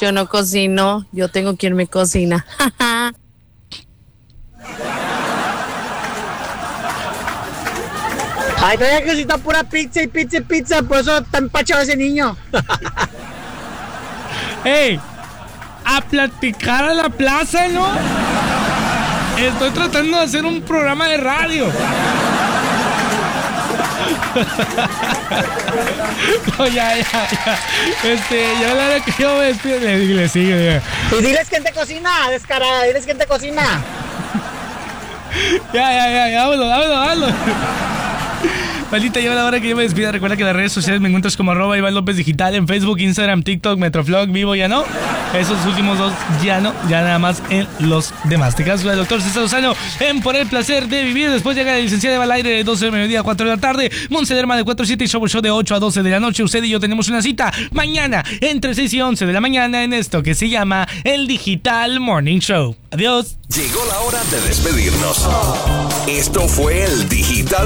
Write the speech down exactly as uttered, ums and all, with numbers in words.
Yo no cocino, yo tengo quien me cocina. Ay, todavía que si está pura pizza y pizza y pizza, por eso está empachado ese niño. ¡Ey! A platicar a la plaza, ¿no? Estoy tratando de hacer un programa de radio. No, ya, ya, ya. Este, ya la hora que yo me despido, le, le sigue. Y diles quién te cocina, descarada, diles quién te cocina. Ya, ya, ya, ya, vámonos, vámonos, vámonos. Maldita, ya la hora que yo me despida. Recuerda que en las redes sociales me encuentras como arroba Iván López Digital en Facebook, Instagram, TikTok, Metroflog, Vivo, ya no. Esos últimos dos ya no, ya nada más en los demás. Te quedas con el doctor César Lozano en Por el Placer de Vivir. Después llega la licenciada Eva al aire de doce de mediodía a cuatro de la tarde. Monse Derma de cuatro a siete y Show Show de ocho a doce de la noche. Usted y yo tenemos una cita mañana entre seis y once de la mañana en esto que se llama el Digital Morning Show. Adiós. Llegó la hora de despedirnos. Esto fue el Digital